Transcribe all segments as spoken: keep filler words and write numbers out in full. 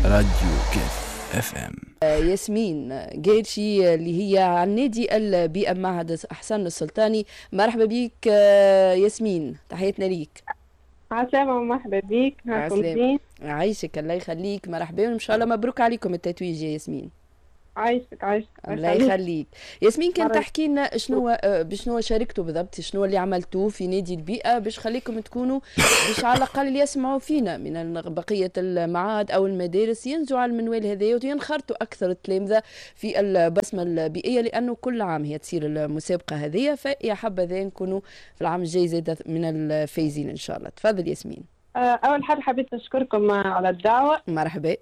راديو كيف اف ام. ياسمين قيرشي اللي هي عن نادي البيئة معهد أحسن السلطاني. مرحبا بك ياسمين، تحياتنا ليك. عسلامة ومرحبا بك. عسلامة، عايشك الله يخليك. مرحبا وإن شاء الله مبروك عليكم التتويج يا ياسمين. عايشك عايشك الله يخليك. ياسمين كان تحكي لنا شنو بشنو شاركتوا بالضبط، شنو اللي عملتوه في نادي البيئة باش خليكم تكونوا باش على الأقل يسمعوا فينا من بقية المعاهد أو المدارس ينجوا على المنوال هذا وينخرطوا أكثر التلامذة في البصمة البيئية، لأنه كل عام هي تصير المسابقة هذه، فيا حبذا نكونوا في العام الجاي زاد من الفايزين إن شاء الله. تفضل ياسمين. أول حاجة حبيت أشكركم على الدعوة. مرحبا.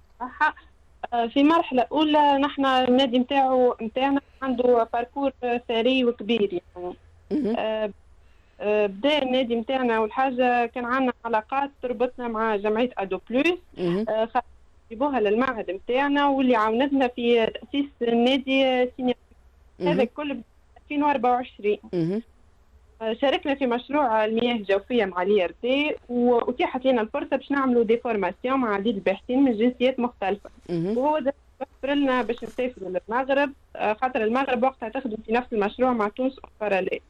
في مرحلة أولى نحن النادي متاعو متاعنا عنده باركور ثري وكبير يعني. أه أه بدا النادي متاعنا أول حاجة كان عندنا علاقات تربطنا مع جمعية أدو بلوس، أه جيبوها للمعهد متاعنا واللي عاونتنا في تأسيس النادي سينيا. هذا كله ب ألفين وأربعة وعشرين. شاركنا في مشروع المياه الجوفيه مع الإي آر تي، واتيحت لنا الفرصه باش نعملوا دي فورماسيون مع عديد الباحثين من جنسيات مختلفه، وهو ده وفر لنا باش نسافروا للمغرب، خاطر المغرب وقتها تخدم في نفس المشروع مع تونس وباراليل.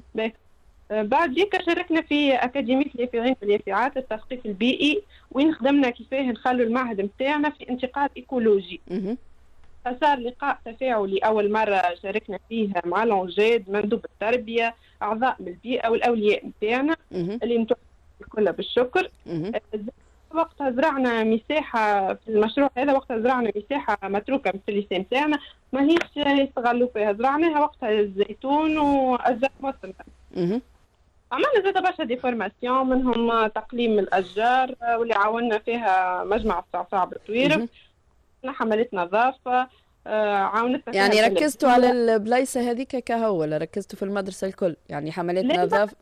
بعد ذيك شاركنا في أكاديمية اليافعين في اليافعات التثقيف البيئي، وين خدمنا كيفاه نخلوا المعهد نتاعنا في انتقال ايكولوجي. فصار لقاء تفاعلي أول مرة شاركنا فيه مع الأنجاد مندوب التربية، أعضاء من البيئة والأولياء نتاعنا اللي نتوقع الكل بالشكر. وقتها زرعنا مساحة في المشروع هذا، وقتها زرعنا مساحة متروكة في الليسان نتاعنا ماهيش يستغلوا فيها، زرعناها وقتها الزيتون والزيت مصر. عملنا زاد برشا دي فورماسيون، منهم تقليم الأشجار واللي عاوننا فيها مجمع الصعصع بالطويرف، حملات نظافة عاونتنا. يعني ركزتوا على البلايصة هذيك كهو ولا ركزتوا في المدرسة الكل؟ يعني حملات نظافة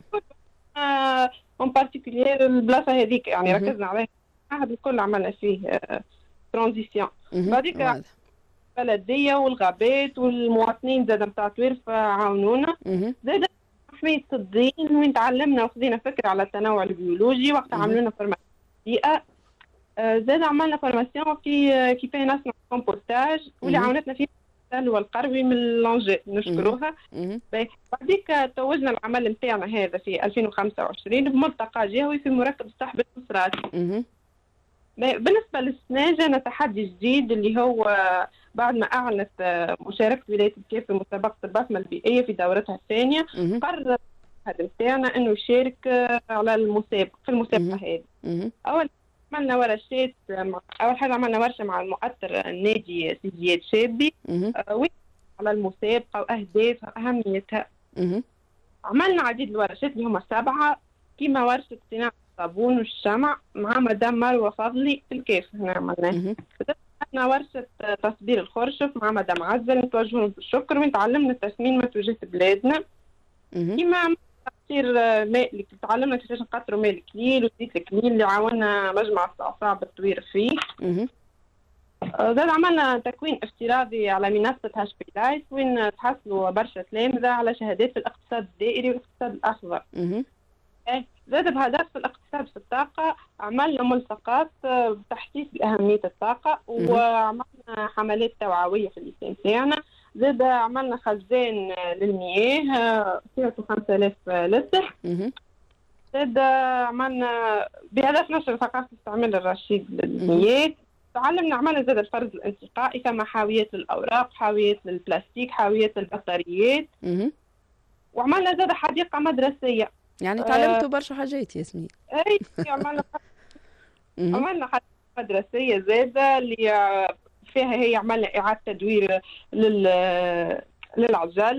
اون بارتيكولير البلاصة هذيك يعني ركزنا عليها، المعهد الكل عملنا فيه ترانزيسيون. بعديك البلدية والغابات والمواطنين زاد نتاع تويرف عاونونا. زاد حماية الدين وين تعلمنا وخذينا فكرة على التنوع البيولوجي، وقت عملونا فورماسيون بيئة. زاد عملنا فورماسيون في كيفاه نصنع كومبوستاج واللي عاونتنا فيه سلوى القروي من لونجي، نشكروها. بعديك توجنا العمل نتاعنا هذا في ألفين وخمسة وعشرين بملتقى جهوي في مركب الصحب المصراتي. بالنسبة للسنة جانا تحدي جديد اللي هو بعد ما أعلنت مشاركة ولاية الكيف في مسابقة البصمة البيئية في دورتها الثانية، قرر هذا نتاعنا إنه يشارك على المسابقة في المسابقة هذه. أول عملنا ورشات، أول حاجة عملنا ورشة مع المؤثر النادي سي زياد شابي آه على المسابقة وأهدافها وأهميتها. عملنا عديد الورشات اللي هما سبعة، كيما ورشة صناعة الصابون والشمع مع مدام مروة فضلي في الكيف هنا عملناها. عملنا ورشة تصبير الخرشف مع مدام عزة نتوجهوا بالشكر، ونتعلمنا تسمين منتوجات بلادنا. كيما تصير ماء اللي تعلمنا كيفاش نقطروا ماء الكليل وزيت الكليل اللي عاونا مجمع الصعصع بالطوير فيه. زاد عملنا تكوين افتراضي على منصة هاش بي لايف وين تحصلوا برشا تلامذة على شهادات في الاقتصاد الدائري والاقتصاد الأخضر. زاد بهدف الاقتصاد في الطاقة عملنا ملصقات بتحسيس بأهمية الطاقة، وعملنا حملات توعوية في اللسان تاعنا. زاد عملنا خزان للمياه سعته خمسة آلاف لتر. زاد عملنا بهدف نشر ثقافة استعمال الرشيد للمياه. تعلمنا عملنا زاد الفرز الانتقائي، كما حاويات للأوراق، حاويات للبلاستيك، حاويات للبطاريات. وعملنا زاد حديقة مدرسية. يعني تعلمتوا آه برشا حاجات ياسمين. اي عملنا عملنا حديقة مدرسية زادة اللي فيها هي عملنا إعادة تدوير لل للعجل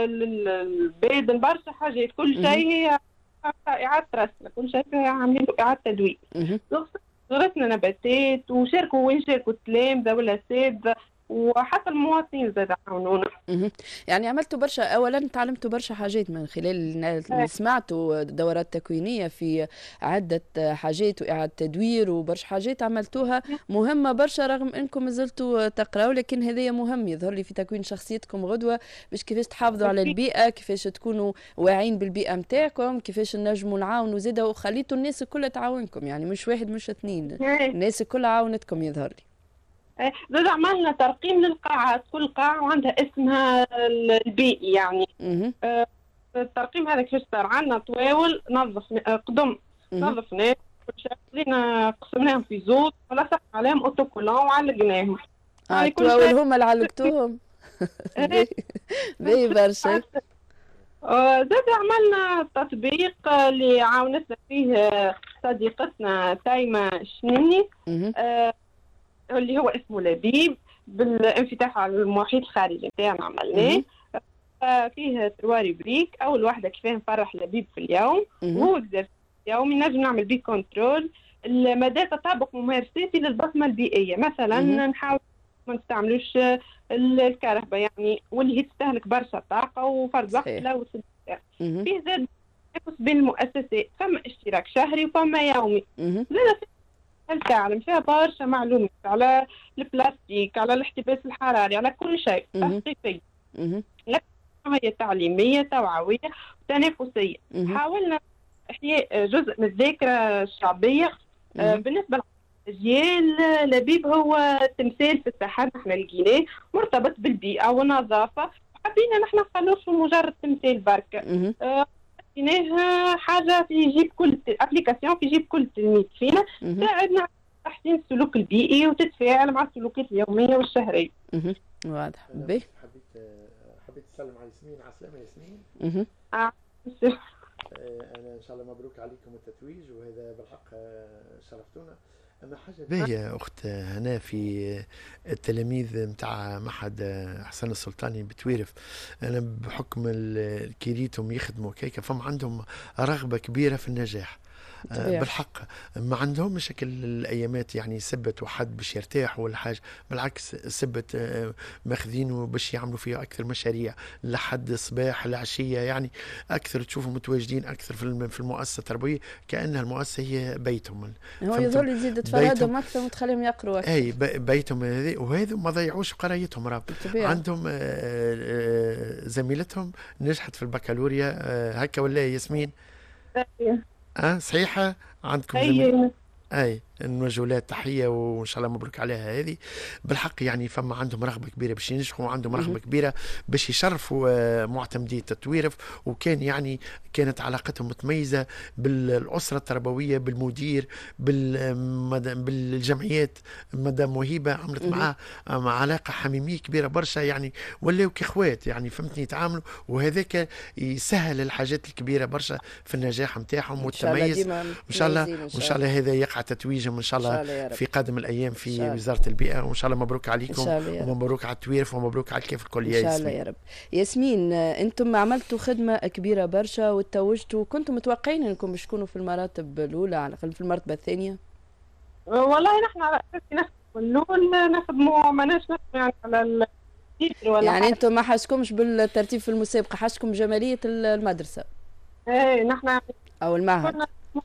للبيض برشا حاجات، كل شيء هي إعادة رسم، كل شيء فيها عاملين إعادة تدوير. زرتنا نباتات وشاركوا وين شاركوا التلامذة والأساتذة وحتى المواطنين زاد عاونونا. يعني عملتوا برشا، اولا تعلمتوا برشا حاجات من خلال اللي سمعتوا دورات تكوينيه في عده حاجات واعاده تدوير وبرشا حاجات عملتوها مهمه برشا، رغم انكم مازلتوا تقراوا، لكن هذايا مهم يظهر لي في تكوين شخصيتكم غدوه، باش كيفاش تحافظوا على البيئه، كيفاش تكونوا واعيين بالبيئه نتاعكم، كيفاش نجموا نعاونوا زاده، وخليتوا الناس الكل تعاونكم، يعني مش واحد مش اثنين، الناس الكل عاونتكم يظهر لي. زاد عملنا ترقيم للقاعات، كل قاعة وعندها اسمها البيئي يعني. آه الترقيم هذا كيفاش صار؟ عندنا طواول نظف قدم نظفناه خلينا قسمناهم في زوج ولصق عليهم اوتوكولون وعلقناهم. اه طواول هما اللي علقتوهم. باهي برشا. زاد عملنا تطبيق اللي عاونتنا فيه صديقتنا تايمة شنيني آه اللي هو اسمه لبيب، بالانفتاح على المحيط الخارجي نتاعنا عملناه. آه فيه ترواري بريك، اول واحده كيف نفرح لبيب في اليوم وهو اكزرسيس يومي نجم نعمل بيه كنترول مدى تطابق ممارساتي للبصمه البيئيه. مثلا نحاول ما نستعملوش الكهرباء يعني واللي هي تستهلك برشا طاقه وفرد وقت تلوث البيئه. فيه زاد تنافس بين المؤسسات، فما اشتراك شهري وفما يومي. زاد التعلم فيها برشا معلومات على البلاستيك، على الاحتباس الحراري، على كل شيء تثقيفي. هي تعليميه توعويه وتنافسيه. حاولنا احياء جزء من الذاكره الشعبيه. آه بالنسبه للاجيال لبيب هو تمثال في الساحه، نحن لقيناه مرتبط بالبيئه والنظافه، حبينا نحن نخلوش مجرد تمثال برك. آه لقيناه حاجه في يجيب كل ابليكاسيون في يجيب كل تلميذ فينا تساعدنا على تحسين السلوك البيئي وتتفاعل مع السلوكات اليوميه والشهريه. واضح. باهي حبيت تسلم على ياسمين. عسلامة ياسمين. آه. أنا إن شاء الله مبروك عليكم التتويج، وهذا بالحق شرفتونا. أما حاجة باهية أخت هنا في التلاميذ متاع معهد حسن السلطاني بتويرف، أنا بحكم الكيريتهم يخدموا كيكا فهم عندهم رغبة كبيرة في النجاح. طبيعي. بالحق ما عندهم مشاكل الايامات يعني سبت وحد باش يرتاح ولا حاجه، بالعكس سبت ماخذينه باش يعملوا فيه اكثر مشاريع لحد الصباح العشيه، يعني اكثر تشوفوا متواجدين اكثر في المؤسسه التربويه كانها المؤسسه هي بيتهم. هو يظل يزيد تفرادهم اكثر وتخليهم يقروا اكثر. اي بيتهم هذي، وهذا ما ضيعوش قرايتهم. راه عندهم زميلتهم نجحت في البكالوريا هكا ولا ياسمين؟ اه صحيحه عندكم زميل؟ اي نوجه لها تحيه وان شاء الله مبروك عليها. هذه بالحق يعني فما عندهم رغبه كبيره باش ينجحوا، وعندهم رغبه كبيره باش يشرفوا معتمدي التطويرف. وكان يعني كانت علاقتهم متميزه بالاسره التربويه، بالمدير، بالجمعيات. مدام وهيبه عملت معاه علاقه حميميه كبيره برشا، يعني ولاو كاخوات يعني فهمتني يتعاملوا، وهذاك يسهل الحاجات الكبيره برشا في النجاح نتاعهم والتميز. ان شاء الله وان شاء الله هذا يقع تتويجهم ان شاء الله في قادم الايام في وزاره البيئه، وان شاء الله مبروك عليكم ومبروك على التويرف ومبروك على الكيف الكل. ان شاء الله يا رب. ياسمين انتم عملتوا خدمه كبيره برشا وتوجتوا، كنتم متوقعين انكم باش تكونوا في المراتب الاولى على الاقل في المرتبه الثانيه؟ والله نحن على اساس نخدموا الاول نخدموا ماناش نخدموا يعني على ولا يعني انتم ما حاجكمش بالترتيب في المسابقه، حاجكم بجماليه المدرسه. ايه نحن او المعهد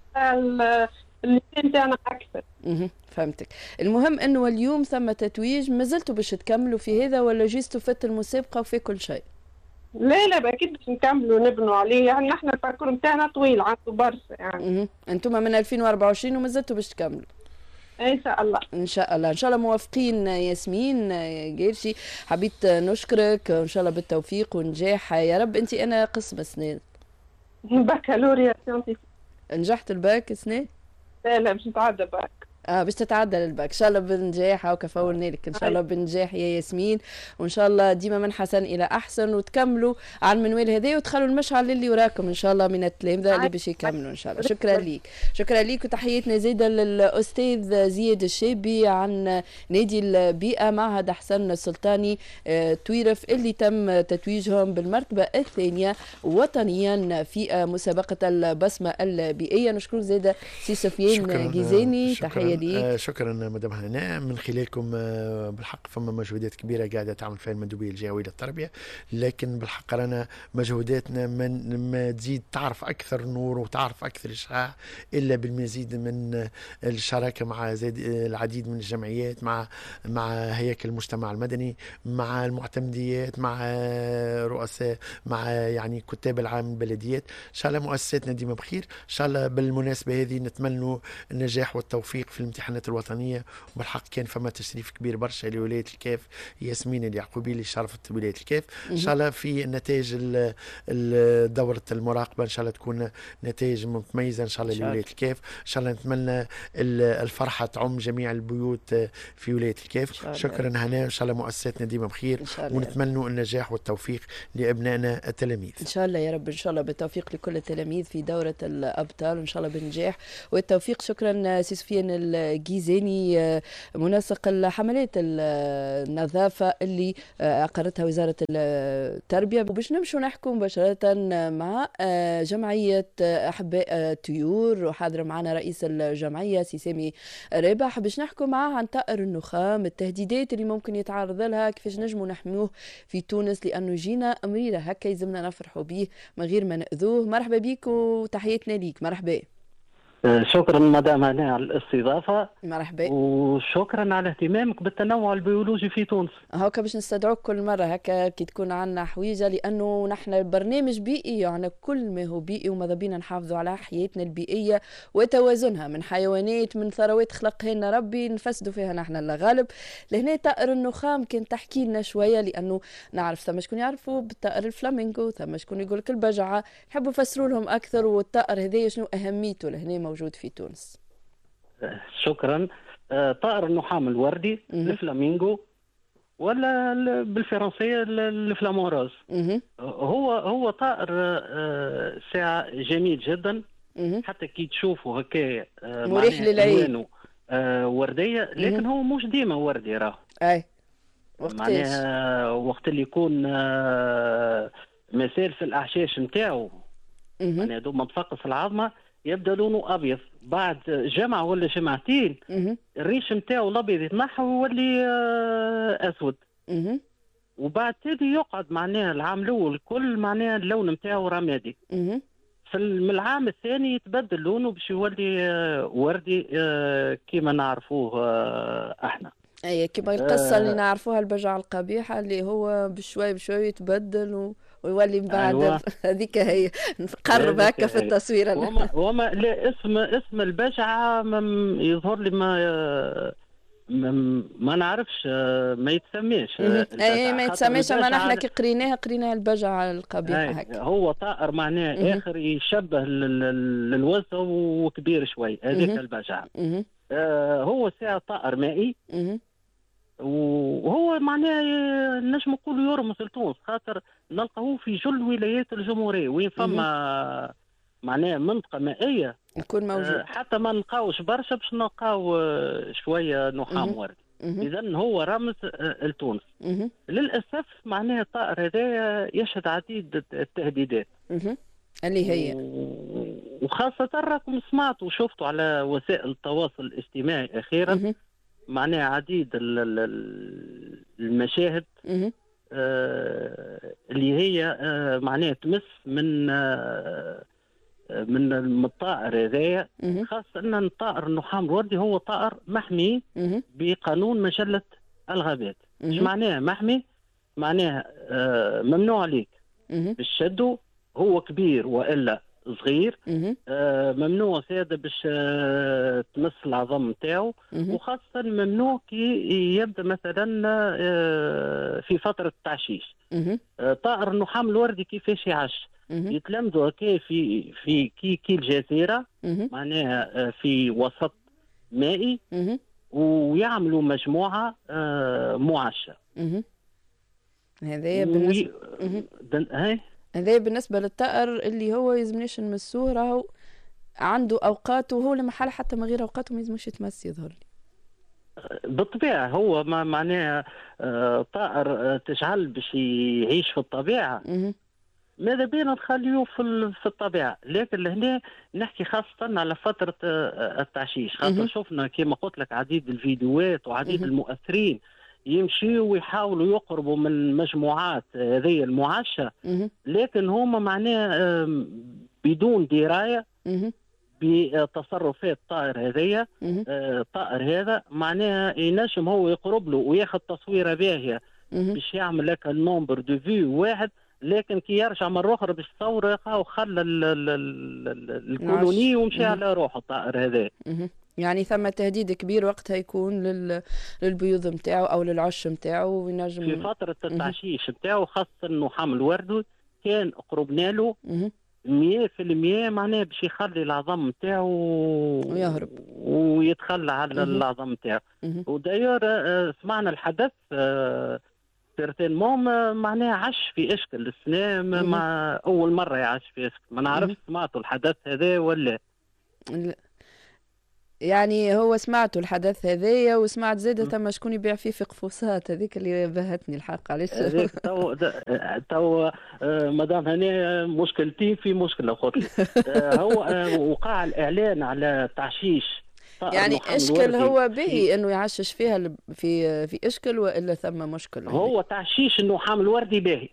اللي نتاعنا اكثر. اها فهمتك. المهم انه اليوم ثم تتويج، ما زلتوا باش تكملوا في هذا ولا جيستوا فت المسابقه وفي كل شيء؟ لا لا اكيد باش نكملوا ونبنوا عليه، يعني نحن الباركور نتاعنا طويل عنده برشا يعني. اها انتم من ألفين وأربعة وعشرين وما زلتوا باش تكملوا. ان شاء الله ان شاء الله ان شاء الله موافقين. ياسمين قيرشي حبيت نشكرك وان شاء الله بالتوفيق ونجاح يا رب. انت انا قسم اسنان بكالوريا سيانتيفيك. نجحت الباك اسنان؟ لا لا باش نتعدى باك. اه باش تتعدى للباك ان شاء الله بنجاح. هاو كفولنا لك ان شاء الله بنجاح يا ياسمين، وان شاء الله ديما من حسن الى احسن، وتكملوا على المنوال هذا وتخلوا المشعل اللي وراكم ان شاء الله من التلامذه اللي باش يكملوا ان شاء الله. شكرا ليك. شكرا ليك وتحياتنا زيدا للاستاذ زياد الشابي عن نادي البيئه معهد حسن السلطاني تويرف اللي تم تتويجهم بالمرتبه الثانيه وطنيا في مسابقه البصمه البيئيه. نشكر زيدا سي سفيان جيزاني. تحيه آه شكرا مدام هناء. من خلالكم آه بالحق فما مجهودات كبيره قاعده تعمل فيها المندوبيه الجهويه للتربيه، لكن بالحق رانا مجهوداتنا من ما تزيد تعرف اكثر نور وتعرف اكثر اشعاع الا بالمزيد من الشراكه مع زيد العديد من الجمعيات، مع مع هياكل المجتمع المدني، مع المعتمديات، مع رؤساء، مع يعني كتاب العام من البلديات. ان شاء الله مؤسساتنا ديما بخير. ان شاء الله بالمناسبه هذه نتمنى النجاح والتوفيق في الامتحانات الوطنيه، وبالحق كان فما تشريف كبير برشا لولايه الكاف، ياسمين اليعقوبي اللي شرفت ولايه الكاف. ان شاء الله في نتائج دوره المراقبه ان شاء الله تكون نتائج متميزه ان شاء الله لولايه الكاف. ان شاء الله نتمنى الفرحه تعم جميع البيوت في ولايه الكاف. شكرا هنا، ان شاء الله مؤسساتنا ديما بخير، ونتمنى النجاح والتوفيق لابنائنا التلاميذ ان شاء الله يا رب. ان شاء الله بالتوفيق لكل التلاميذ في دوره الابطال، وان شاء الله بالنجاح والتوفيق. شكرا سي سفيان الجيزاني منسق الحملات النظافه اللي اقرتها وزاره التربيه. وباش نمشوا نحكوا مباشره مع جمعيه احباء الطيور، وحاضر معنا رئيس الجمعيه سي سامي رابح باش نحكوا معاه عن طائر النخام، التهديدات اللي ممكن يتعرض لها، كيفاش نجموا نحميوه في تونس، لانه جينا مريضه هكا يلزمنا نفرحوا به من غير ما ناذوه. مرحبا بك وتحياتنا ليك. مرحبا. شكرا مدام هنا على الاستضافه. مرحبا. وشكرا على اهتمامك بالتنوع البيولوجي في تونس. هكا باش نستدعوك كل مره هكا كي تكون عندنا حويجه، لانه نحن برنامج بيئي يعني كل ما هو بيئي، وماذا بينا نحافظوا على حياتنا البيئيه وتوازنها من حيوانات، من ثروات خلقها لنا ربي نفسدوا فيها نحن لا غالب. لهنا طائر النخام كان تحكي لنا شويه، لانه نعرف ثم شكون يعرفوا بالطائر الفلامينغو، ثم شكون يقول لك البجعه، نحبوا نفسروا لهم اكثر. والطائر هذا شنو اهميته لهنا موجود في تونس؟ شكرا. طائر النخام الوردي الفلامينغو، ولا بالفرنسيه الفلاموروز، هو هو طائر ساعه جميل جدا، حتى كي تشوفه هكا مريح للعين ورديه، لكن هو مش ديما وردي راه. اي وقتاش؟ وقت اللي يكون مسال في الاعشاش نتاعو، يعني دوب ما تفقس العظمه يبدا لونه ابيض، بعد جمعه ولا جمعتين الريش نتاعو الابيض يتنحى ويولي اسود، وبعد تالي يقعد معناها العام الاول الكل معناها اللون نتاعو رمادي، في العام الثاني يتبدل لونه باش يولي وردي كيما نعرفوه احنا. اي كيما القصه اللي نعرفوها البجعه القبيحه اللي هو بشوي بشوي يتبدل و... ويولي من بعد. أيوة. هذيك هي نقرب هكا في التصوير. وما, وما لا اسم اسم البجعه يظهر لي ما ما, ما نعرفش، ما يتسميش. اي ما يتسميش، اما نحن كي قريناها قريناها البجعه القبيحه هكا. هو طائر معناه اخر يشبه للوزه وكبير شوي، هذيك البجعه. آه هو ساعه طائر مائي، وهو معناه نجم نقولوا يرمز لتونس، خاطر نلقاوه في جل ولايات الجمهوريه وين فما معناه منطقه مائيه يكون موجود. آه حتى ما نلقاوش برشا باش نلقاو شويه نخام وردي، اذا هو رمز آه لتونس. للاسف معناه الطائر هذا يشهد عديد التهديدات اللي هي، وخاصه راكم سمعتوا وشفتوا على وسائل التواصل الاجتماعي اخيرا معناها عديد المشاهد آه اللي هي آه معناها تمس من آه من الطائر هذايا، خاصة أن الطائر النخام الوردي هو طائر محمي بقانون مجلة الغابات. ايش معناها محمي؟ معناها آه ممنوع عليك باش تشدو، هو كبير وإلا صغير، آه ممنوع سادة باش آه تمس العظم نتاعو، وخاصة ممنوع كي يبدا مثلا آه في فترة التعشيش. آه طائر النخام الوردي كيفاش يعش؟ يتلمذوا هكا في في كي كي الجزيرة، معناها آه في وسط مائي، ويعملوا مجموعة آه معشة. هذايا بالنسبة هاي هذا بالنسبة للطائر اللي هو يزمنيش نمسوه، راهو عنده أوقاته، وهو لمحل حتى من غير أوقاته ما يزموش يتمس يظهر لي. بالطبيعة هو ما معناها طائر تجعل باش يعيش في الطبيعة، ماذا بينا نخليه في في الطبيعة، لكن لهنا نحكي خاصة على فترة التعشيش، خاطر شفنا كما قلت لك عديد الفيديوهات وعديد المؤثرين يمشيوا ويحاولوا يقربوا من المجموعات هذه المعشة، لكن هما معناه بدون دراية بتصرفات الطائر هذية. الطائر هذا معناها ينجم هو يقرب له وياخذ تصويرة باهية باش يعمل لك النمبر دو فيو واحد، لكن كي يرجع مرة أخرى باش تصور يلقاو خلى الكولوني ومشي على روحه الطائر هذا. يعني ثم تهديد كبير وقتها يكون لل... للبيوض نتاعو او للعش نتاعو وينجم في فتره التعشيش نتاعو، خاصه انه حامل ورده كان قربنا له مية في المية معناها باش يخلي العظم نتاعو ويهرب ويتخلى على العظم نتاعو. وداير سمعنا الحدث سيرتينمون معناها عش في اشكل السنة مع اول مره يعش في اشكل. ما نعرفش سمعتوا الحدث هذا ولا لا. يعني هو سمعته الحدث هذايا وسمعت زاده ثم شكون يبيع فيه في قفوصات، هذيك اللي بهتني الحق. علاش تو تو مدام هنا مشكلتين في مشكله اخرى. هو وقع الاعلان على تعشيش يعني اشكل هو به انه يعشش فيها في في اشكل والا ثم مشكل؟ هو تعشيش انه حامل وردي باهي.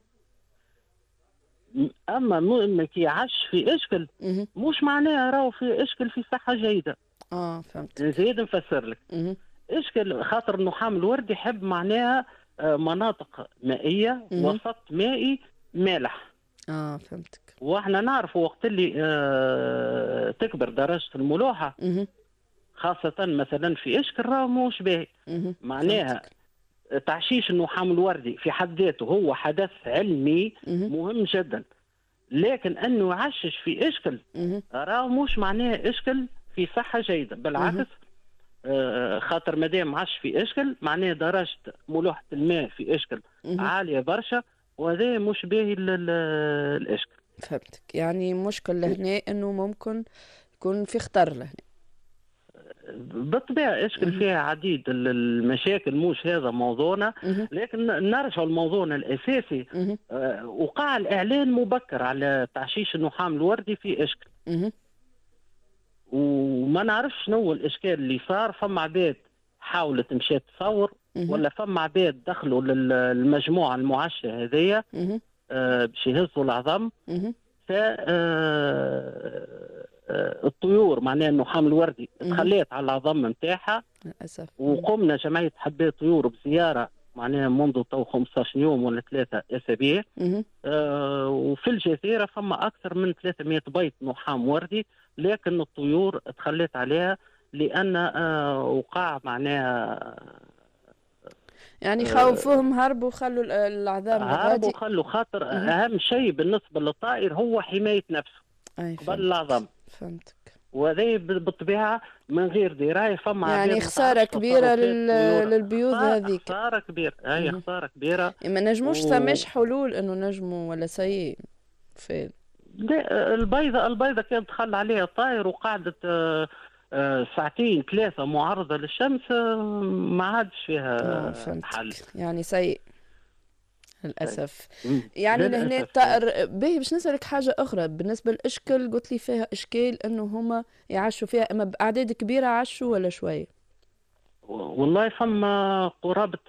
اما انك يعش في اشكل مش معناها راهو في اشكل في صحه جيده. اه فهمت. زيد نفسر لك. اشكل خاطر انه حامل ورد يحب معناها مناطق مائيه مم. وسط مائي مالح. اه فهمتك. واحنا نعرف وقت اللي آه تكبر درجه الملوحه مم. خاصه مثلا في اشكل راه مش باهي. معناها فهمتك. تعشيش انه حامل وردي في حد ذاته هو حدث علمي مم. مهم جدا، لكن انه يعشش في اشكل راه مش معناه اشكل في صحه جيده، بالعكس آه خاطر مادام عاش في اشكل معناه درجه ملوحه الماء في اشكل عاليه برشا، وهذا مش باهي الاشكل. فهمتك. يعني مشكل لهنا انه ممكن يكون في خطر لهنا. بالطبيعه اشكل فيها عديد المشاكل، مش هذا موضوعنا، لكن نرجع لموضوعنا الاساسي. آه وقع الاعلان مبكر على تعشيش انه حامل وردي في اشكل. وما نعرفش شنو الاشكال اللي صار. فما عباد حاولت مشات تصور ولا فما عباد دخلوا للمجموعه المعشه هذيا آه باش يهزوا العظم. ف الطيور معناها انه حامل وردي تخليت على العظم نتاعها للاسف. وقمنا جمعيه حبايه طيور بزياره معناها منذ تو خمسطاش يوم ولا ثلاثه اسابيع. آه وفي الجزيره فما اكثر من ثلاثمائة بيت نحام وردي، لكن الطيور تخليت عليها لان آه وقع معناها يعني خوفوهم هربوا خلوا العظام هربوا خلوا خاطر مه. اهم شيء بالنسبه للطائر هو حمايه نفسه قبل العظم. فهمتك. وهذا بالطبيعه من غير درايه فما يعني خساره كبيره للبيوت هذيك. خساره كبيره هي خساره كبيره. ما نجموش و... ثماش حلول انه نجموا ولا سيء فين البيضه البيضه كانت تخلى عليها الطائر وقعدت آه آه ساعتين ثلاثه معرضه للشمس آه ما عادش فيها حل. يعني سيء للاسف. يعني لهنا الطائر باهي. باش نسالك حاجه اخرى بالنسبه للاشكال، قلت لي فيها اشكال انه هما يعشوا فيها اما باعداد كبيره عشوا ولا شويه؟ والله فما قرابه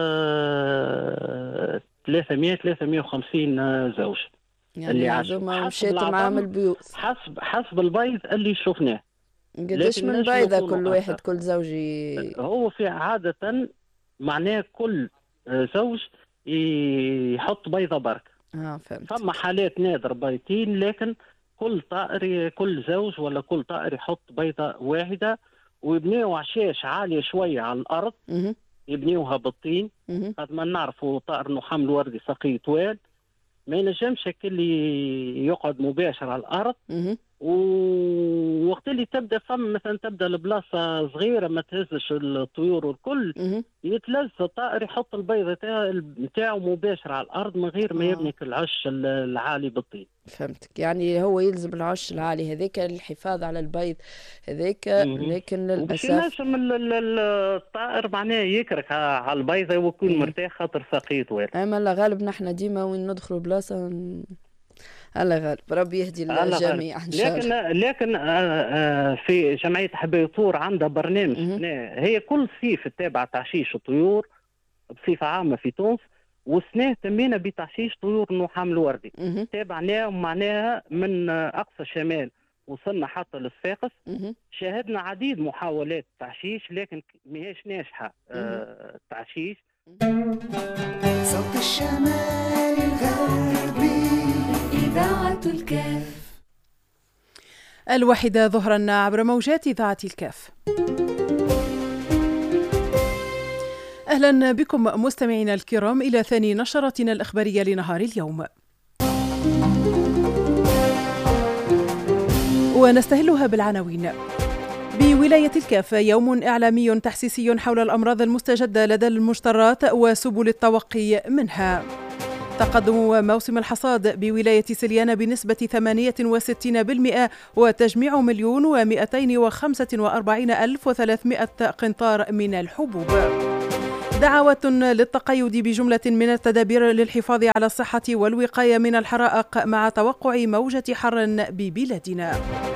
آه ثلاثمائة ثلاثمائة وخمسين زوج يعني اللي عاشوا مشيت معاهم البيوت حسب حسب البيض اللي شفناه. قديش من بيضه كل واحد أكثر. كل زوجي هو في عاده معناه كل زوج يحط بيضه برك. اه فهمت. فما حالات نادر بيضتين، لكن كل طائر كل زوج ولا كل طائر يحط بيضه واحده، ويبنيو عشاش عاليه شويه على الارض. م- يبنيوها بالطين. قد ما نعرفوا طائر انه حامل وردي سقي طوال ما ينجمش اللي يقعد مباشر على الارض. ووقت اللي تبدا فم مثلا تبدا البلاصه صغيره ما تهزش الطيور والكل يتلز الطائر يحط البيضه نتاعو مباشره على الارض من غير ما يبني العش العالي بالطين. فهمتك. يعني هو يلزم العش العالي هذاك الحفاظ على البيض هذاك، لكن للاسف باش ينجم الطائر معناه يكرك على البيضه ويكون مرتاح خاطر ساقيه طويل. اما لا غالب نحن ديما وين ندخلوا بلاصه الله غالب ربي يهدي الجميع ان شاء الله. لكن لكن في جمعيه حبايه طيور عندها برنامج هي كل صيف تتابع تعشيش الطيور بصفه عامه في تونس، والسنه تمينا بتعشيش طيور نحام الوردي. تابعناها معناها من اقصى الشمال وصلنا حتى للصفاقس. شاهدنا عديد محاولات تعشيش لكن ماهيش ناجحه. التعشيش صوت الشمال الغربي إذاعة الكاف. الواحدة ظهرا عبر موجات إذاعة الكاف. أهلا بكم مستمعينا الكرام إلى ثاني نشرتنا الإخبارية لنهار اليوم، ونستهلها بالعناوين. بولاية الكاف يوم إعلامي تحسيسي حول الأمراض المستجدة لدى المشترات وسبل التوقي منها. تقدم موسم الحصاد بولاية سليانة بنسبة ثمانية وستين بالمئة وتجميع مليون ومئتين وخمسة وأربعين ألف وثلاثمئة قنطار من الحبوب. دعوة للتقيد بجملة من التدابير للحفاظ على الصحة والوقاية من الحرائق مع توقع موجة حر ببلادنا.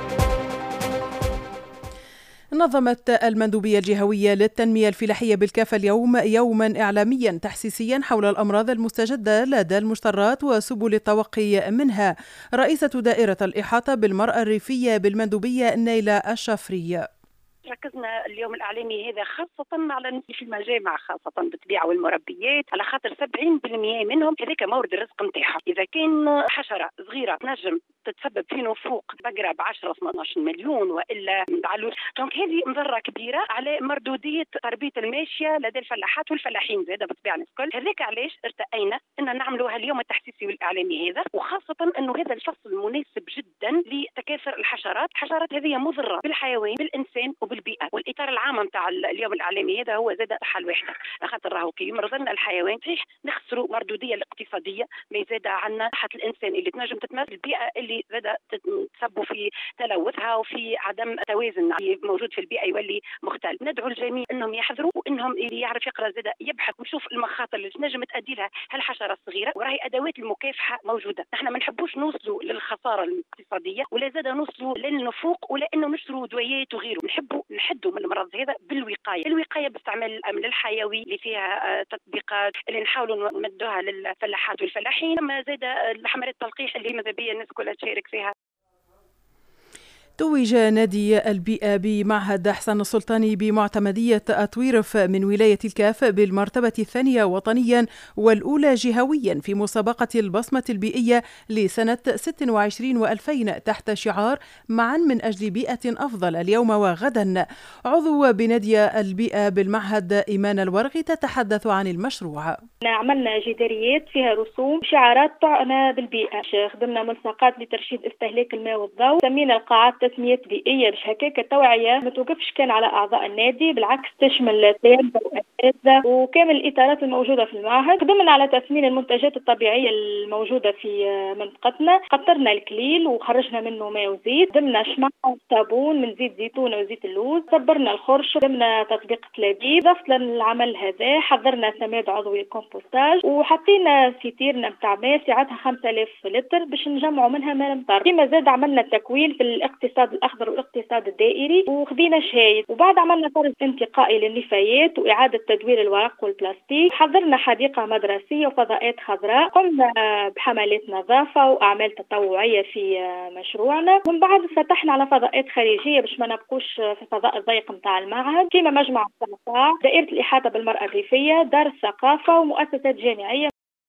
نظمت المندوبية الجهوية للتنمية الفلاحية بالكاف اليوم يوما إعلاميا تحسيسيا حول الأمراض المستجدة لدى المشترات وسبل التوقي منها. رئيسة دائرة الإحاطة بالمرأة الريفية بالمندوبية نيلة الشافري. ركزنا اليوم الإعلامي هذا خاصة على في المجامع، خاصة بالطبيعة والمربيات، على خاطر سبعين بالمئة منهم هذاك مورد الرزق نتاعهم. إذا كان حشرة صغيرة تنجم تتسبب في نفوق بقرة ب عشرة اثني عشر مليون وإلا علوش، دونك هذه مضرة كبيرة على مردودية تربية الماشية لدى الفلاحات والفلاحين زادة بالطبيعة الكل. هذاك علاش ارتأينا أن نعملوا اليوم التحسيسي والإعلامي هذا، وخاصة أنه هذا الفصل مناسب جدا لتكاثر الحشرات. الحشرات هذه مضرة بالحيوان بالإنسان وبالبيئة، والإطار العام نتاع اليوم الإعلامي هذا هو زاد الصحة الواحدة، خاطر راهو كي يمرض لنا الحيوان صحيح نخسروا مردودية الاقتصادية، ما زاد عنا صحة الإنسان اللي تنجم تتمثل البيئة اللي زاد تسبب في تلوثها وفي عدم توازن موجود في البيئة يولي مختل. ندعو الجميع انهم يحذروا، وانهم اللي يعرف يقرا زاد يبحث ويشوف المخاطر اللي تنجم تؤدي لها هالحشرة الصغيرة، وراهي ادوات المكافحة موجودة. نحن ما نحبوش نوصلوا للخسارة الاقتصادية ولا زاد نوصلوا للنفوق ولا انه نشروا دويات وغيره. نحبوا نحدوا من المرض هذا بالوقاية، الوقاية باستعمال الامن الحيوي اللي فيها تطبيقات اللي نحاولوا نمدوها للفلاحات والفلاحين، اما زاد الحملات التلقيح اللي ماذا بيا الناس كلها تشارك فيها. توج نادي البيئة بمعهد حسن السلطاني بمعتمدية أطويرف من ولاية الكاف بالمرتبة الثانية وطنيا والأولى جهويا في مسابقة البصمة البيئية لسنة ستة وعشرين وألفين تحت شعار معا من أجل بيئة أفضل اليوم وغدا. عضو بنادي البيئة بالمعهد إيمان الورغي تتحدث عن المشروع. عملنا جداريات فيها رسوم شعارات تعنى بالبيئة، خدمنا ملصقات لترشيد استهلاك الماء والضوء، سمينا القاعات تسميات بيئية باش هكاك التوعية ما توقفش كان على أعضاء النادي، بالعكس تشمل التلامذة والأساتذة وكامل الإطارات الموجودة في المعهد. خدمنا على تثمين المنتجات الطبيعية الموجودة في منطقتنا، قطرنا الكليل وخرجنا منه ماء وزيت، خدمنا شمع وصابون من زيت زيتون وزيت اللوز، صبرنا الخرش، خدمنا تطبيق تلابيب. ضفت للعمل هذا حضرنا سماد عضوي كومبوستاج وحطينا ستيرنا متاع ماء سعتها خمسة آلاف لتر باش نجمعوا منها ماء مطر. فيما زاد عملنا تكوين في الاقتصاد الأخضر والاقتصاد الدائري وخذينا شهايد، وبعد عملنا طرد انتقائي للنفايات وإعادة تدوير الورق والبلاستيك. حضرنا حديقة مدرسية وفضاءات خضراء، قمنا بحملات نظافة وأعمال تطوعية في مشروعنا. ومن بعد فتحنا على فضاءات خارجية باش ما نبقوش في الفضاء الضيق متاع المعهد، كما مجمع الصنفاء، دائرة الإحاطة بالمرأة الريفية، دار الثقافة ومؤسسات جامعية.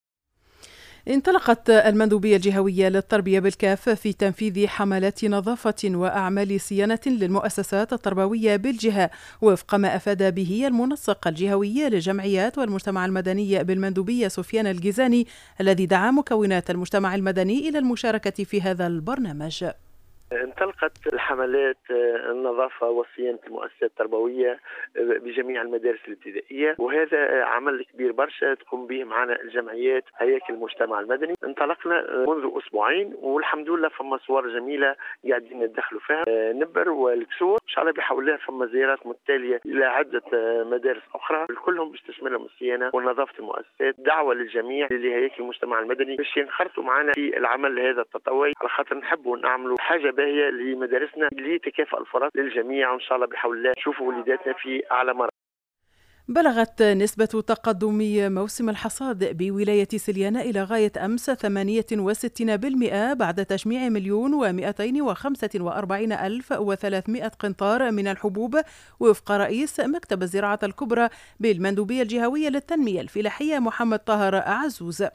انطلقت المندوبية الجهوية للتربية بالكاف في تنفيذ حملات نظافة وأعمال صيانة للمؤسسات التربوية بالجهة وفق ما أفاد به المنسق الجهوي للجمعيات والمجتمع المدني بالمندوبية سفيان الجيزاني، الذي دعا مكونات المجتمع المدني إلى المشاركة في هذا البرنامج. انطلقت الحملات النظافة وصيانة المؤسسات التربوية بجميع المدارس الابتدائية، وهذا عمل كبير برشا تقوم به معنا الجمعيات هياكل المجتمع المدني. انطلقنا منذ أسبوعين والحمد لله فما صور جميلة قاعدين ندخلوا فيها. نبر والكسور إن شاء الله بحول الله فما زيارات متتالية إلى عدة مدارس أخرى كلهم باش تشملهم الصيانة ونظافة المؤسسات. دعوة للجميع لهياكل المجتمع المدني باش ينخرطوا معنا في العمل هذا التطوعي، على خاطر نحبوا نعملوا حاجة باهية لمدارسنا لتكافؤ الفرص للجميع، وإن شاء الله بحول الله نشوفوا وليداتنا في أعلى مرة. بلغت نسبة تقدم موسم الحصاد بولاية سليانة إلى غاية أمس ثمانية وستين بالمئة بعد تجميع مليون ومئتين وخمسة وأربعين ألف وثلاثمئة قنطار من الحبوب، وفق رئيس مكتب الزراعة الكبرى بالمندوبية الجهوية للتنمية الفلاحية محمد طاهر عزوز.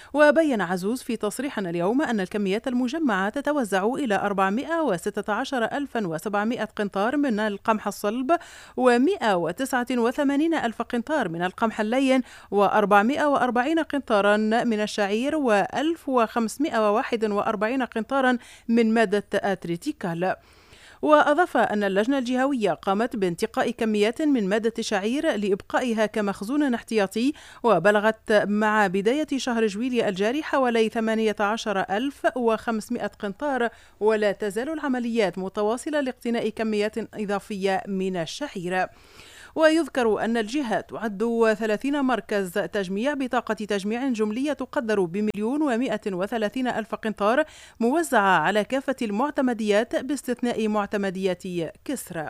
وبين عزوز في تصريح اليوم أن الكميات المجمعة تتوزع إلى أربعمائة وستة عشر ألفا وسبعمائة قنطار من القمح الصلب ومائة وتسعة وثمانين ألف قنطار من القمح اللين وأربعمائة وأربعين قنطارا من الشعير وألف وخمسمائة وواحد وأربعين قنطارا من مادة أتريتيكال. وأضاف أن اللجنة الجهوية قامت بانتقاء كميات من مادة الشعير لإبقائها كمخزون احتياطي، وبلغت مع بداية شهر جويلية الجاري حوالي ثمانية عشر ألف وخمسمائة قنطار، ولا تزال العمليات متواصلة لاقتناء كميات إضافية من الشعير. ويذكر أن الجهة تعد ثلاثين مركز تجميع بطاقة تجميع جملية تقدر بمليون ومائة وثلاثين ألف قنطار موزعة على كافة المعتمديات باستثناء معتمديات كسرى.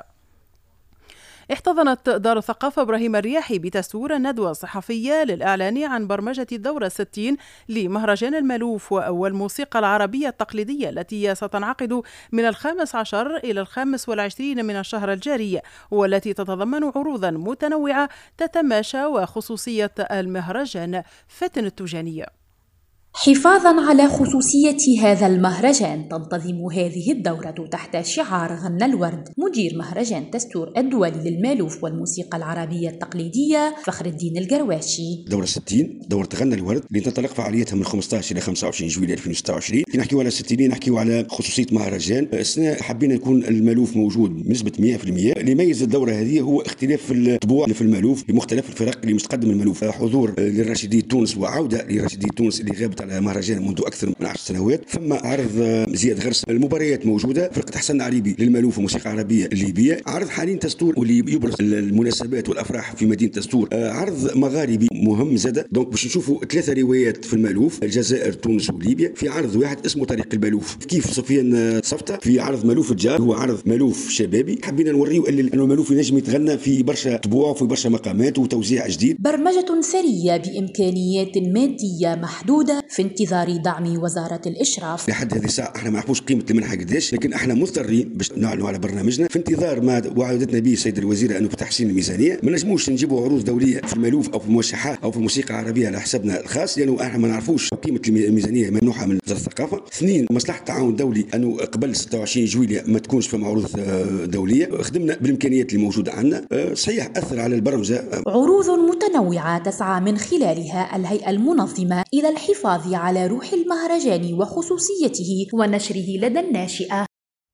احتضنت دار الثقافة إبراهيم الرياحي بتستور الندوة الصحفية للإعلان عن برمجة الدورة الستين لمهرجان المالوف والموسيقى العربية التقليدية التي ستنعقد من الخامس عشر إلى الخامس والعشرين من الشهر الجاري، والتي تتضمن عروضا متنوعة تتماشى وخصوصية المهرجان. فاتن التوجانية. حفاظا على خصوصية هذا المهرجان تنتظم هذه الدورة تحت شعار غنى الورد. مدير مهرجان تستور الدولي للمالوف والموسيقى العربية التقليدية فخر الدين القرواشي. دورة ستين دورة غنى الورد اللي تنطلق فعاليتها من خمسة عشر إلى خمسة وعشرين جويلية ألفين وستة وعشرين. كي نحكيو على ستين نحكيو على خصوصية مهرجان. السنة حبينا يكون المالوف موجود بنسبة مئة بالمئة. اللي يميز الدورة هذه هو اختلاف الطبوع في المالوف لمختلف الفرق اللي مستقدم المالوف. حضور للراشدي تونس وعودة للراشدي تونس اللي غابت على مهرجان منذ اكثر من عشر سنوات. ثم عرض زياد غرس. المباريات موجوده. فرقه حسن عريبي للمالوف وموسيقى عربيه الليبيه. عرض حنين تستور واللي يبرز المناسبات والافراح في مدينه تستور. عرض مغاربي مهم زاده. دونك باش نشوفوا ثلاثه روايات في المالوف، الجزائر تونس وليبيا، في عرض واحد اسمه طريق المالوف. كيف سفيان صفته في عرض مالوف الجار هو عرض مالوف شبابي. حبينا نوريو ان المالوف ينجم يتغنى في برشا طبوع وفي برشا مقامات وتوزيع جديد. برمجه ثريه بامكانيات ماديه محدوده في انتظار دعم وزارة الإشراف. لحد هذه الساعة احنا ما نعرفوش قيمة المنحة قداش، لكن احنا مضطرين باش نعلنوا على برنامجنا في انتظار ما وعدتنا به السيد الوزير انه بتحسين الميزانية. ما نجموش نجيبوا عروض دولية في المالوف او في الموشحات او في الموسيقى العربية على حسابنا الخاص، لانه احنا ما نعرفوش قيمة الميزانية ممنوحة من وزارة الثقافة. اثنين، مصلحة التعاون الدولي انه قبل ستة وعشرين جويلية ما تكونش في عروض دولية. خدمنا بالامكانيات اللي موجودة عندنا. صحيح اثر على البرمجة. عروض متنوعة تسعى من خلالها الهيئة المنظمة الى الحفاظ على روح المهرجان وخصوصيته ونشره لدى الناشئة.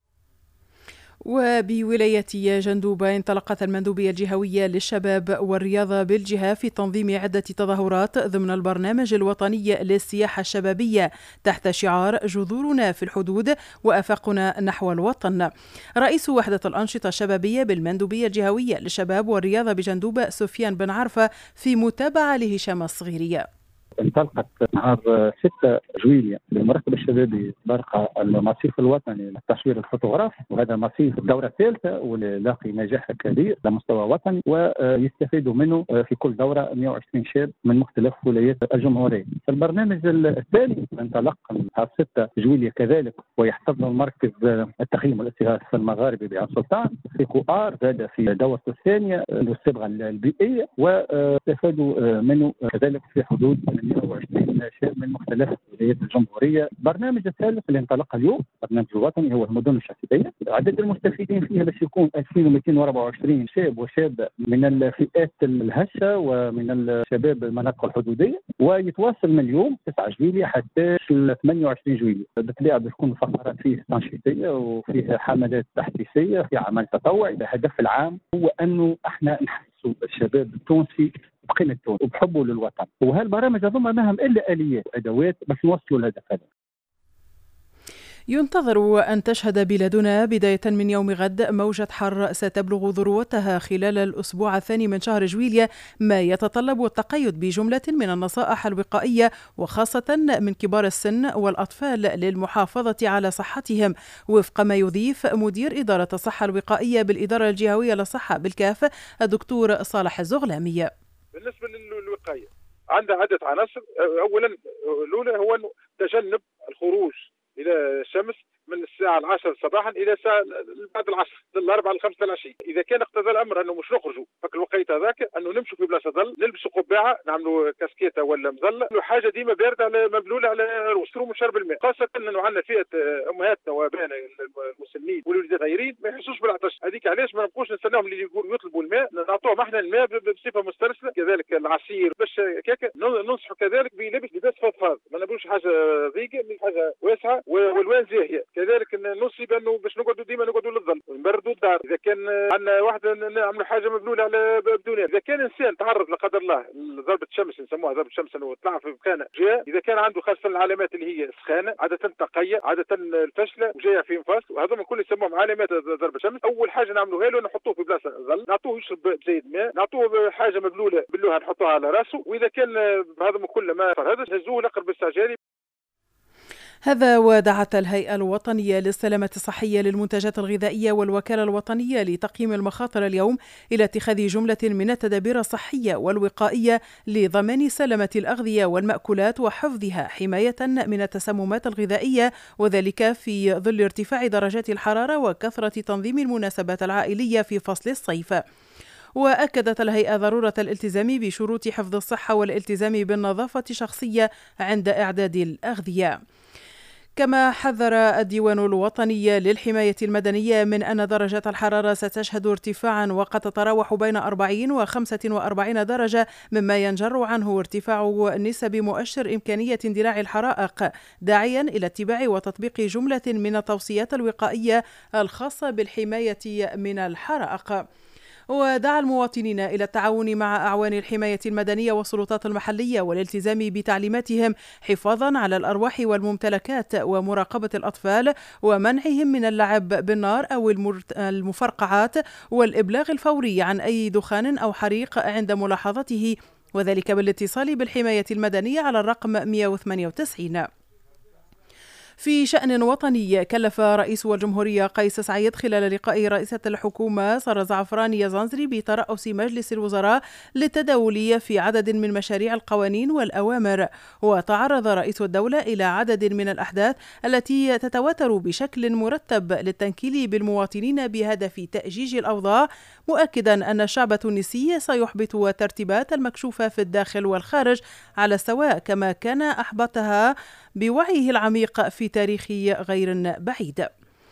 وبولاية جندوبة انطلقت المندوبية الجهوية للشباب والرياضة بالجهة في تنظيم عدة تظاهرات ضمن البرنامج الوطني للسياحة الشبابية تحت شعار جذورنا في الحدود وآفاقنا نحو الوطن. رئيس وحدة الأنشطة الشبابية بالمندوبية الجهوية للشباب والرياضة بجندوبة سفيان بن عرفة في متابعة لهشام الصغيرية. انطلقت نهار ستة جويلية بالمركب الشبابي برقة المصيف الوطني للتصوير الفوتوغراف، وهذا مصيف الدورة الثالثة واللاقي نجاح كبير على مستوى وطني، ويستفيدوا منه في كل دورة مئة وعشرين شاب من مختلف ولايات الجمهورية. البرنامج الثاني انطلق نهار ستة جويلية كذلك، ويحتضن مركز التخييم والاستغاثة المغاربي بعين سلطان في كوار، هذا في دورته الثانية الصبغة البيئية، واستفادوا منه كذلك في حدود مئة وعشرين شاب من مختلف ولايات الجمهوريه. البرنامج الثالث اللي انطلق اليوم البرنامج الوطني هو المدن الشبابيه، عدد المستفيدين فيها باش يكون ألفين ومئتين وأربعة وعشرين شاب وشابه من الفئات الهشه ومن الشباب المناطق الحدوديه، ويتواصل من اليوم تسعة جويلية حتى ثمانية وعشرين جويلية. بالطبيعه بتكون فقرات فيه تنشيطيه وفيه حملات تحديثيه في عمل تطوعي. الهدف العام هو انه احنا نحسوا الشباب التونسي بقيمة تونس وبحبه للوطن، وهالبرامج هذوما ماهم إلا آليات أدوات باش نوصلوا لهدف هذا. ينتظر أن تشهد بلادنا بداية من يوم غد موجة حر ستبلغ ذروتها خلال الأسبوع الثاني من شهر جويلية، ما يتطلب التقيد بجملة من النصائح الوقائية وخاصة من كبار السن والأطفال للمحافظة على صحتهم، وفق ما يضيف مدير إدارة الصحة الوقائية بالإدارة الجهوية للصحة بالكاف الدكتور صالح الزغلامي. بالنسبة للوقاية عندها عدة عناصر. أولا الأولى هو تجنب الخروج إلى الشمس من الساعه العاشرة صباحا الى الساعه بعد العصر الاربعه الخمسه العشيه. اذا كان اقتضى الامر انه مش نخرجوا في الوقت هذاك، انه نمشوا في بلاصه ظل، نلبسوا قبعه، نعملوا كاسكيته ولا مظله، حاجه ديما بارده على مبلوله على وشرو من شرب الماء، خاصه انه عندنا فئه امهاتنا وابائنا المسنين والوليدات غيرين ما يحسوش بالعطش، هذيك علاش ما نبقوش نستناهم اللي يطلبوا الماء، نعطوهم احنا الماء بصفه مسترسله، كذلك العصير باش كيكه. ننصحوا كذلك بلبس لباس فضفاض، ما نبغوش حاجه ضيقه، حاجه واسعه والوان زاهيه، كذلك نوصي بانه باش نقعدوا ديما نقعدوا للظل ونبردوا الدار. اذا كان عندنا واحد نعملوا حاجه مبلوله على بدونها، اذا كان انسان تعرض لا قدر الله لضربه الشمس، نسموها ضربه الشمس، انه طلع في مكانه جاء، اذا كان عنده خاصه العلامات اللي هي سخانه، عاده التقيه، عاده الفشله وجايه في نفاس، وهذوما كل يسموهم علامات ضربه الشمس. اول حاجه نعملوها له نحطوه في بلاصه ظل، نعطوه يشرب بزيد ماء، نعطوه حاجه مبلوله باللوها نحطوها على راسه، واذا كان هذا كل ما صار هذا نهزوه لاقرب استعجالي. هذا ودعت الهيئة الوطنية للسلامة الصحية للمنتجات الغذائية والوكالة الوطنية لتقييم المخاطر اليوم إلى اتخاذ جملة من التدابير الصحية والوقائية لضمان سلامة الأغذية والمأكولات وحفظها حماية من التسممات الغذائية، وذلك في ظل ارتفاع درجات الحرارة وكثرة تنظيم المناسبات العائلية في فصل الصيف. وأكدت الهيئة ضرورة الالتزام بشروط حفظ الصحة والالتزام بالنظافة الشخصية عند إعداد الأغذية. كما حذر الديوان الوطني للحماية المدنية من أن درجات الحرارة ستشهد ارتفاعا وقد تتراوح بين أربعين وخمسة وأربعين درجة، مما ينجر عنه ارتفاع نسب مؤشر إمكانية اندلاع الحرائق، داعيا إلى اتباع وتطبيق جملة من التوصيات الوقائية الخاصة بالحماية من الحرائق. ودعا المواطنين إلى التعاون مع أعوان الحماية المدنية والسلطات المحلية والالتزام بتعليماتهم حفاظا على الأرواح والممتلكات ومراقبة الأطفال ومنعهم من اللعب بالنار أو المفرقعات والإبلاغ الفوري عن أي دخان أو حريق عند ملاحظته، وذلك بالاتصال بالحماية المدنية على الرقم مئة وثمانية وتسعين. في شأن وطني، كلف رئيس الجمهورية قيس سعيد خلال لقاء رئيسة الحكومة سارة زعفران يزنزري بترأس مجلس الوزراء للتداول في عدد من مشاريع القوانين والأوامر. وتعرض رئيس الدولة إلى عدد من الأحداث التي تتواتر بشكل مرتب للتنكيل بالمواطنين بهدف تأجيج الأوضاع، مؤكدا أن الشعب التونسي سيحبط الترتيبات المكشوفة في الداخل والخارج على السواء، كما كان أحبطها بوعيه العميق في تاريخ غير بعيد.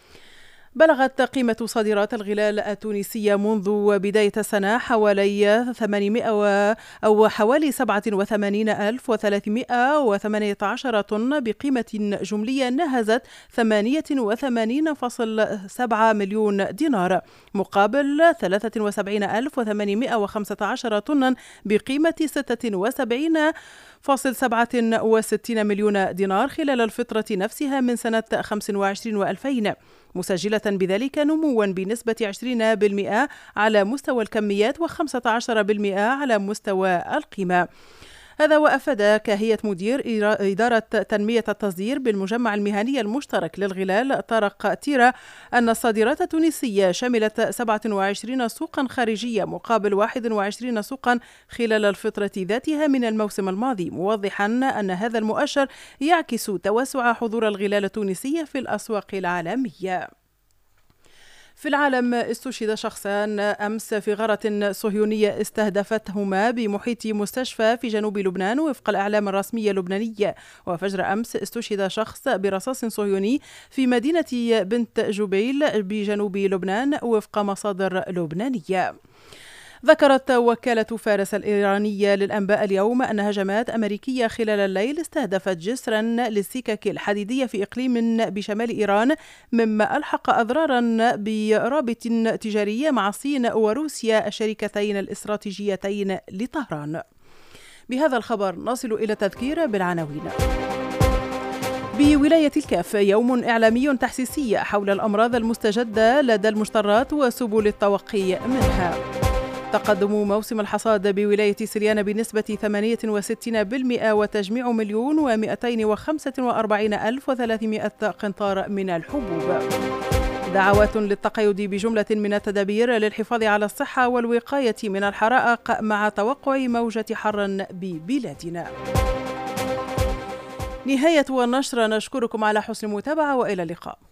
بلغت قيمة صادرات الغلال التونسية منذ بداية السنة حوالي ثمانمائة أو حوالي سبعة وثمانين ألف وثلاثمائة وثمانية عشر طن بقيمة جملية ناهزت ثمانية وثمانين فاصلة سبعة مليون دينار، مقابل ثلاثة وسبعين ألف وثمانمائة وخمسة عشر طنا بقيمة ستة وسبعين فاصل سبعة وستين مليون دينار خلال الفترة نفسها من سنة خمسة وعشرين وألفين، مسجلة بذلك نموا بنسبة عشرين بالمئة على مستوى الكميات وخمسة عشر بالمئة على مستوى القيمة. هذا وأفاد كاهية مدير إدارة تنمية التصدير بالمجمع المهني المشترك للغلال طارق تيرا أن الصادرات التونسية شملت سبعة وعشرين سوقا خارجية مقابل واحد وعشرين سوقا خلال الفترة ذاتها من الموسم الماضي، موضحا أن هذا المؤشر يعكس توسع حضور الغلال التونسي في الأسواق العالمية. في العالم، استشهد شخصان أمس في غارة صهيونية استهدفتهما بمحيط مستشفى في جنوب لبنان وفق الإعلام الرسمي اللبناني. وفجر أمس استشهد شخص برصاص صهيوني في مدينة بنت جبيل بجنوب لبنان وفق مصادر لبنانية. ذكرت وكالة فارس الإيرانية للأنباء اليوم أن هجمات أمريكية خلال الليل استهدفت جسرا للسكك الحديدية في إقليم بشمال إيران، مما ألحق أضرارا برابط تجارية مع الصين وروسيا الشركتين الاستراتيجيتين لطهران. بهذا الخبر نصل إلى تذكير بالعناوين. بولاية الكاف يوم إعلامي تحسيسي حول الأمراض المستجدة لدى المشترات وسبل التوقي منها. تقدم موسم الحصاد بولاية سريان بنسبة ثمانية وستين بالمئة وتجميع مليون ومئتين وخمسة وأربعين ألف وثلاثمائة قنطار من الحبوب. دعوات للتقيد بجملة من التدابير للحفاظ على الصحة والوقاية من الحرائق مع توقع موجة حر ببلادنا. نهاية النشر، نشكركم على حسن المتابعة وإلى اللقاء.